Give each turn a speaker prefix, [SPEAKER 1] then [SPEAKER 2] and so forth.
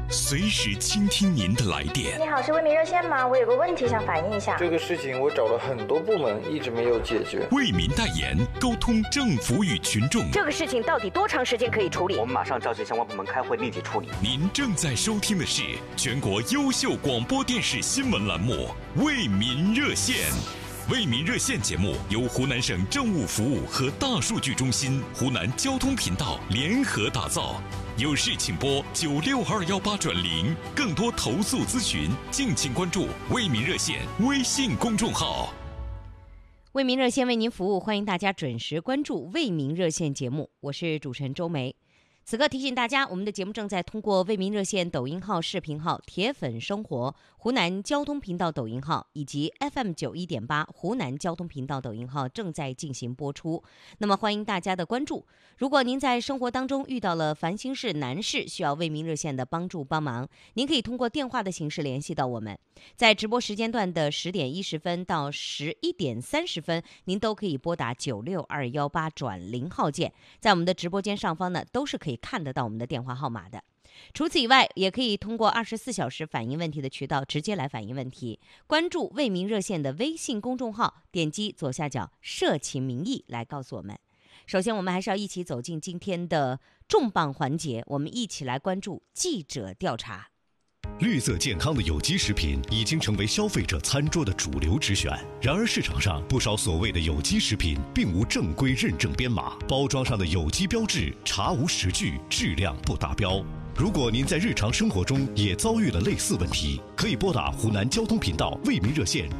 [SPEAKER 1] 随时倾听您的来电。
[SPEAKER 2] 你好，是为民热线吗？我有个问题想反映一下。
[SPEAKER 3] 这个事情我找了很多部门，一直没有解决。
[SPEAKER 1] 为民代言，沟通政府与群众。
[SPEAKER 2] 这个事情到底多长时间可以处理？
[SPEAKER 4] 我们马上召集相关部门开会，立即处理。
[SPEAKER 1] 您正在收听的是全国优秀广播电视新闻栏目《为民热线》。为民热线节目由湖南省政务服务和大数据中心、湖南交通频道联合打造。有事请拨96218转0，更多投诉咨询，敬请关注为民热线微信公众号。
[SPEAKER 5] 为民热线为您服务，欢迎大家准时关注为民热线节目，我是主持人周梅。此刻提醒大家，我们的节目正在通过为民热线抖音号、视频号、铁粉生活、湖南交通频道抖音号以及 FM91.8 湖南交通频道抖音号正在进行播出。那么欢迎大家的关注。如果您在生活当中遇到了烦心事、难事，需要为民热线的帮助帮忙，您可以通过电话的形式联系到我们。在直播时间段的10点10分到11点30分，您都可以拨打96218转0号键，在我们的直播间上方呢，都是可以看得到我们的电话号码的。除此以外，也可以通过24小时反映问题的渠道直接来反映问题。关注为民热线的微信公众号，点击左下角社情民意来告诉我们。首先，我们还是要一起走进今天的重磅环节，我们一起来关注记者调查。
[SPEAKER 6] 绿色健康的有机食品已经成为消费者餐桌的主流之选。然而市场上不少所谓的有机食品并无正规认证编码，包装上的有机标志查无实据，质量不达标。如果您在日常生活中也遭遇了类似问题，可以拨打湖南交通频道为民热线